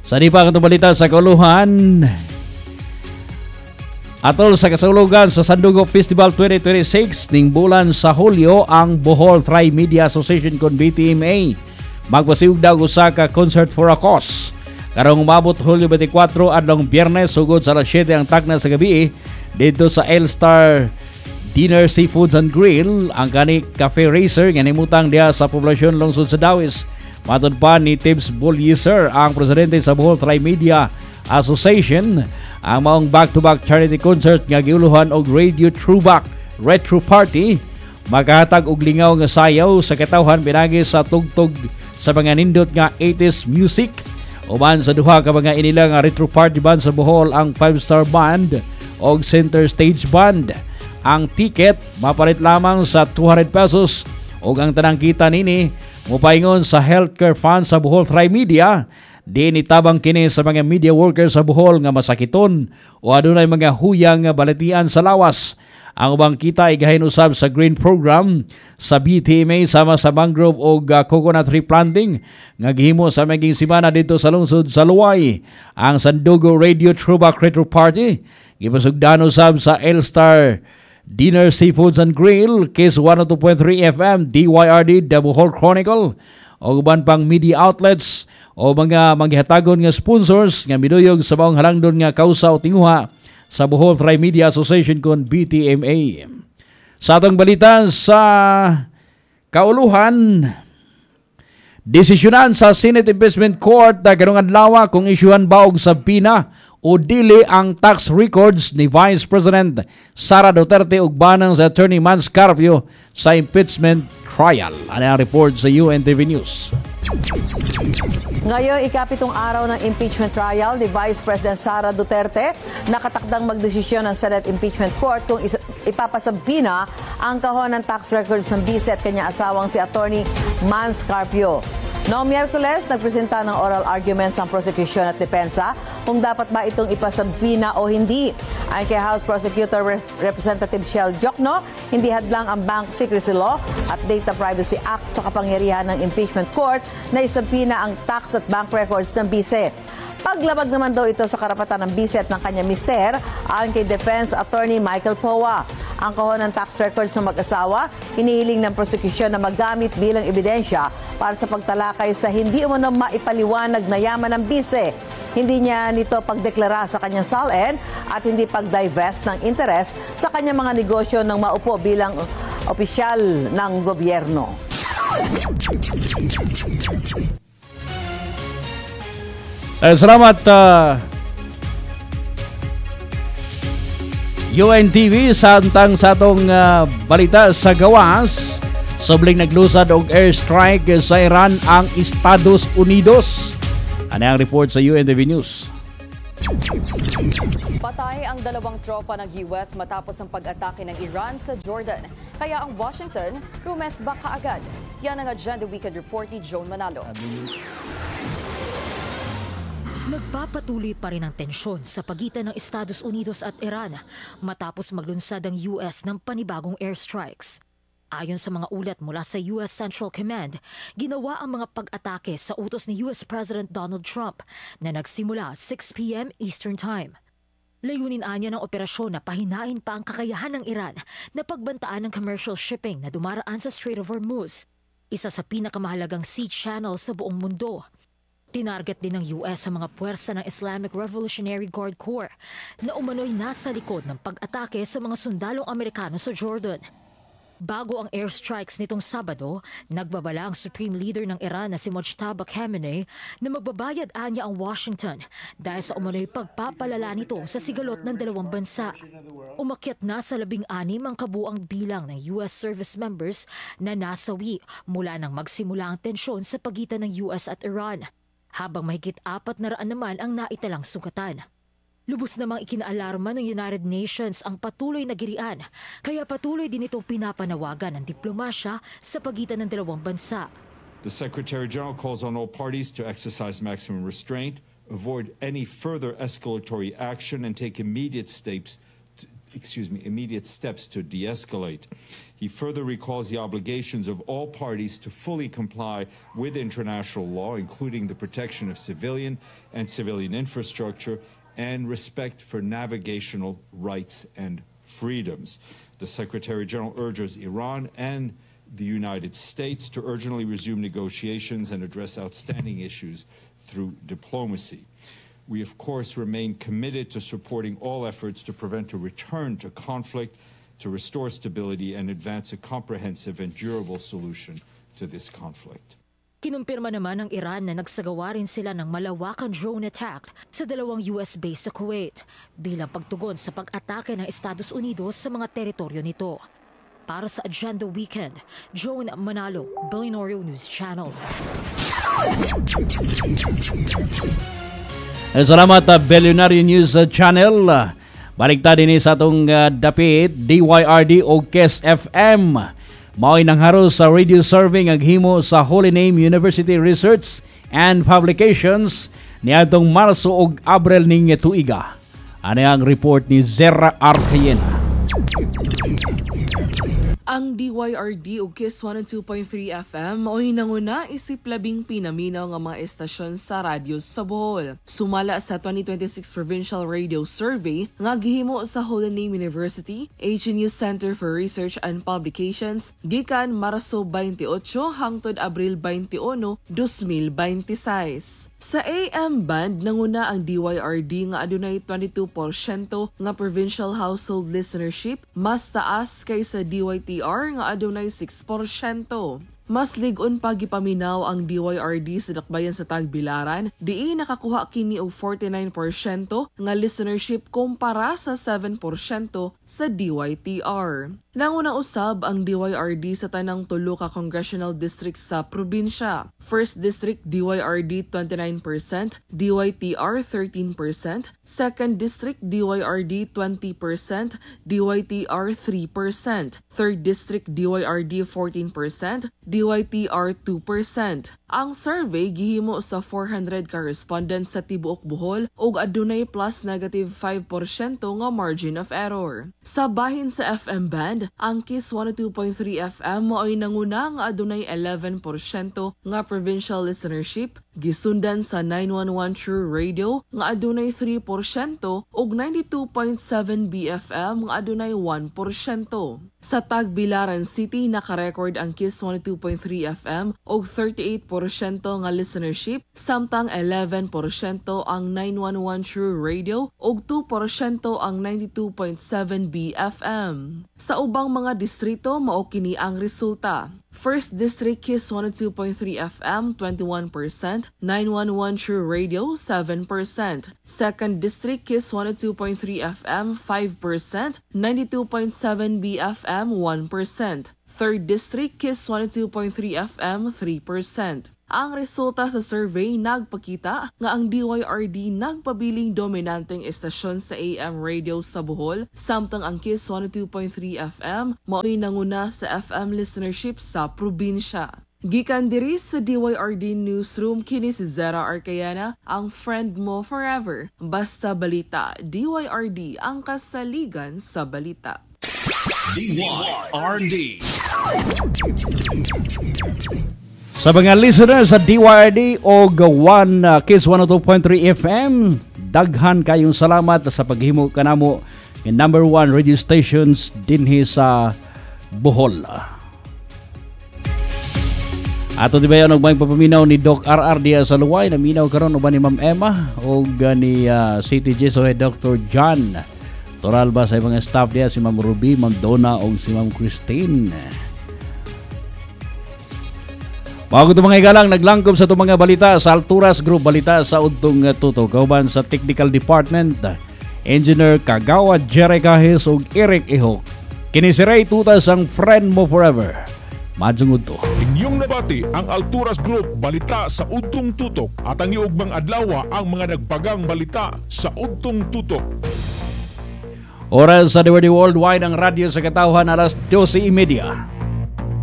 Sa di pa katong balita sa kauluhan, atol sa kasulugan sa Sandugo Festival 2026 ning bulan sa Hulyo ang Bohol Tri-Media Association kon BTMA magpasiug daw usa ka concert for a cause. Karong umabot Hulyo 24 adlong Biyernes sugod sa alas 7 ang tagna sa gabi dito sa L-Star Dinner Seafoods and Grill ang kani Cafe Racer nga nimutang diha sa poblasyon lungsod sa Dawis. Matod pa ni Tibbs Bulliser, ang presidente sa Bohol Tri-Media Association, ang maong back-to-back charity concert nga giuluhan og Radio Throwback Retro Party makahatag og lingaw nga sayaw sa katawhan pinagi sa tugtog sa mga nindot nga 80s music. Uban sa duha ka mga inila nga retro party band sa Bohol ang 5-star band og center stage band. Ang ticket mapalit lamang sa 200 pesos ug ang tanang kita nini mupaingon sa healthcare fund sa Bohol Tri-Media. Di nitabang kini sa mga media workers sa Bohol nga masakiton o adunay mga huyang nga balatian sa lawas. Ang ubang kita igahin usab sa green program sa BTMA sama sa mangrove o coconut tree planting nga gihimo sa maging simana dito sa lungsod sa Luway. Ang Sandugo Radio Throwback Retro Party gipasugdan usab sa L-Star Dinner Seafoods and Grill, Kiss 102.3 FM, DYRD, The Bohol Chronicle o uban pang media outlets o mga manghihatagon nga sponsors nga miduyog sa maong halangdon nga kausa o tinguha sa Bohol Tri-Media Association kon BTMA. Sa atong balita sa kauluhan, desisyonan sa Senate Impeachment Court na karong adlaw kung isyuhan ba og sabina o dili ang tax records ni Vice President Sara Duterte ug banang sa Attorney Mans Carpio sa impeachment trial. Ano ang report sa UNTV News? Ngayon, ikapitong araw ng impeachment trial ni Vice President Sara Duterte, nakatakdang magdesisyon ng Senate Impeachment Court kung ipapasabina ang kahon ng tax records ng vice at kanyang asawang si Attorney Mans Carpio. Noong Miyerkules, nagpresenta ng oral arguments ang prosecution at depensa kung dapat ba itong ipasabina o hindi. Ayon kay House Prosecutor Representative Shell Jokno, hindi hadlang ang Bank Secrecy Law at Data Privacy Act sa kapangyarihan ng impeachment court na isabina ang tax at bank records ng bise. Paglabag naman daw ito sa karapatan ng bise at ng kanyang mister, ayon kay Defense Attorney Michael Poa. Ang kahon ng tax records ng mag-asawa, hinihiling ng prosecution na magamit bilang ebidensya para sa pagtalakay sa hindi umano maipaliwanag na yaman ng bise. Hindi niya nito pagdeklara sa kanyang SALN at hindi pag-divest ng interes sa kanyang mga negosyo ng maupo bilang opisyal ng gobyerno. Salamat UNTV sa antang sa atong balita sa gawas. Subling naglusad og airstrike sa Iran ang Estados Unidos. Ano ang report sa UNTV News? Patay ang dalawang tropa ng US matapos ang pag-atake ng Iran sa Jordan. Kaya ang Washington, rumesba kaagad. Yan ang Agenda Weekend Report ni Joan Manalo. Nagpapatuloy pa rin ang tensyon sa pagitan ng Estados Unidos at Iran matapos maglunsad ang US ng panibagong airstrikes. Ayon sa mga ulat mula sa US Central Command, ginawa ang mga pag-atake sa utos ni US President Donald Trump na nagsimula 6 p.m. Eastern Time. Layunin anya ng operasyon na pahinain pa ang kakayahan ng Iran na pagbantaan ng commercial shipping na dumaraan sa Strait of Hormuz, isa sa pinakamahalagang sea channel sa buong mundo. Tinarget din ng US sa mga puwersa ng Islamic Revolutionary Guard Corps na umano'y nasa likod ng pag-atake sa mga sundalong Amerikano sa Jordan. Bago ang airstrikes nitong Sabado, nagbabala ang Supreme Leader ng Iran na si Mojtaba Khamenei na magbabayad anya ang Washington dahil sa umano'y pagpapalala nito sa sigalot ng dalawang bansa. Umakyat na sa 16 ang kabuang bilang ng US service members na nasawi mula nang magsimula ang tensyon sa pagitan ng US at Iran, habang mahigit 400 naman ang naitalang sugatan. Lubos namang ikinaalarma ng United Nations ang patuloy na girian, kaya patuloy din itong pinapanawagan ng diplomasya sa pagitan ng dalawang bansa. The Secretary General calls on all parties to exercise maximum restraint, avoid any further escalatory action, and take immediate steps to de-escalate. He further recalls the obligations of all parties to fully comply with international law, including the protection of civilian and civilian infrastructure and respect for navigational rights and freedoms. The Secretary General urges Iran and the United States to urgently resume negotiations and address outstanding issues through diplomacy. We, of course, remain committed to supporting all efforts to prevent a return to conflict, to restore stability and advance a comprehensive and durable solution to this conflict. Kinumpirma naman ng Iran na nagsagawa rin sila ng malawakang drone attack sa 2 US base sa Kuwait bilang pagtugon sa pag-atake ng Estados Unidos sa mga teritoryo nito. Para sa Agenda Weekend, Joan Manalo, Billionaire News Channel. Salamat Billionaire News Channel. Baliktad din sa atong dapit DYRD o KES FM. Mao'y nangharo sa radio survey aghimo sa Holy Name University Research and Publications niadtong Marso ug Abril ning tuiga. Ano ang report ni Zera Arcayena. Ang DYRD o KISS 102.3 FM mao'y nanguna isip labing pinaminaw nga mga estasyon sa radyo sa Bohol. Sumala sa 2026 Provincial Radio Survey nga gihimo sa Holy Name University, HNU Center for Research and Publications, gikan Marso 28 hangtod Abril 21, 2026. Sa AM band, nanguna ang DYRD nga adunay 22% nga provincial household listenership, mas taas kaysa DYTR nga adunay 6%. Mas ligon pa gipaminaw ang DYRD sa dakbayan sa Tagbilaran, diin nakakuha kini og 49% nga listenership kumpara sa 7% sa DYTR. Nanguna usab ang DYRD sa tanang 3 ka congressional districts sa probinsya. First District DYRD 29%, DYTR 13%, Second District DYRD 20%, DYTR 3%, Third District DYRD 14%, DYTR 2%. Ang survey gihimo sa 400 ka respondents sa tibuok Bohol ug adunay plus negative 5% nga margin of error. Sa bahin sa FM band, ang KISS 102.3 FM mao'y nanguna nga adunay 11% nga provincial listenership, gisundan sa 911 True Radio nga adunay 3% ug 92.7 BFM nga adunay 1%. Sa Tagbilaran City naka-record ang KISS 102.3 FM og 38% nga listenership, samtang 11% ang 911 True Radio ug 2% ang 92.7 BFM. Sa ubang mga distrito mao kini ang resulta. First District KISS 102.3 FM 21%, 911 True Radio 7%. Second District KISS 102.3 FM 5%, 92.7 BFM 1%. Third District KISS 102.3 FM 3%. Ang resulta sa survey nagpakita nga ang DYRD nagpabiling dominanteng estasyon sa AM radio sa Bohol, samtang ang KISS 102.3 FM mao'y nanguna sa FM listenership sa probinsya. Gikan diri sa DYRD Newsroom, kini si Zera Arcayena, ang friend mo forever. Basta balita, DYRD ang kasaligan sa balita. DYRD. Sa mga listeners sa DYRD o KISS 102.3 FM, daghan kayong salamat sa paghimo kanamo ng number 1 radio stations dinhi sa Bohol. Ato di ba yan may papaminaw ni Doc RR diya sa Luway, naminaw karon uban ni Ma'am Emma o ni CTG so Dr. John. Toral ba sa mga staff diya si Ma'am Ruby, Ma'am Donna o si Ma'am Christine. Bago ito mga igalang, naglangkom sa itong mga balita sa Alturas Group Balita sa Udtong Tuto. Kauban sa Technical Department, Engineer Kagawa Jerry Kahis o Eric Ihok. Kinisiray tutas ang friend mo forever. Madsungod to. Inyong nabati ang Alturas Group Balita sa Udtong Tutok at ang iugbang adlaw ang mga nagpagang balita sa Udtong Tutok. Oras sa DYRD Worldwide ang radyo sa katauhan alas 12:30.